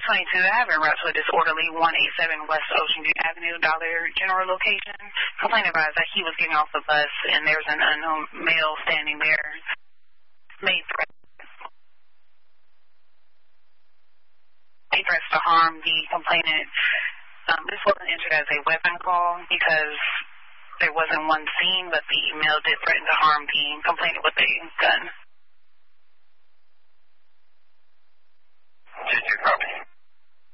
1022, I have been wrapped with disorderly 187 West Ocean View Avenue, Dollar General location. Complainant advised that he was getting off the bus and there's an unknown male standing there. Made threats to harm the complainant. This wasn't entered as a weapon call because there wasn't one seen, but the male did threaten to harm the complainant with a gun.